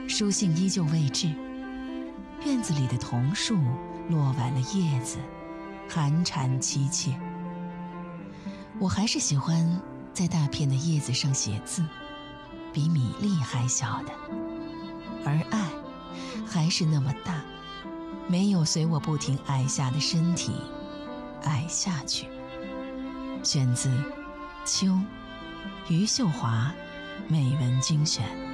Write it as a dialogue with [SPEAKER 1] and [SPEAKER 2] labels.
[SPEAKER 1] 书信依旧未至，院子里的桐树落完了叶子，寒蝉凄切。我还是喜欢在大片的叶子上写字，比米粒还小的，而爱还是那么大，没有随我不停矮下的身体矮下去。选自《秋》，余秀华美文精选。